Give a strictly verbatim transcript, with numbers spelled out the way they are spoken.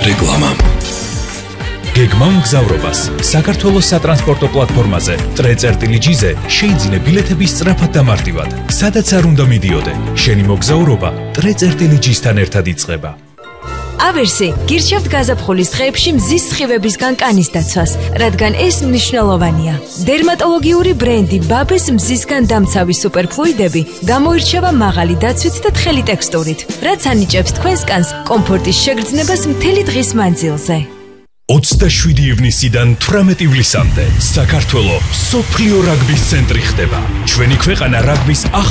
რეკლამა. გეგმავ მგზავრობას საქართველოს სატრანსპორტო პლატფორმაზე ტრე-წერტილი-ჯიზე შეიძინე ბილეთების სწრაფად და მარტივად. სადაც არ უნდა მიდიოდე, შენი მოგზაურობა ტრე-წერტილი-ჯისთან ერთად იწყება. ავერსი გირჩევთ გაზაფხულის დღეებში მზის სხივებისგან კანის დაცვას, რადგან ეს მნიშვნელოვანია. დერმატოლოგიური ბრენდი ბაბეს მზისგან დამცავი სუპერფლუიდები გამოირჩევა მაღალი დაცვით და თხელი ტექსტურით, რაც ანიჭებს თქვენს კანს კომფორტის შეგრძნებას მთელი დღის მანძილზე. ოცდაშვიდი ივნისიდან თვრამეტი ივლისამდე საქართველოს მსოფლიო რაგბის ცენტრი ხდება. ჩვენი ქვეყანა რაგბის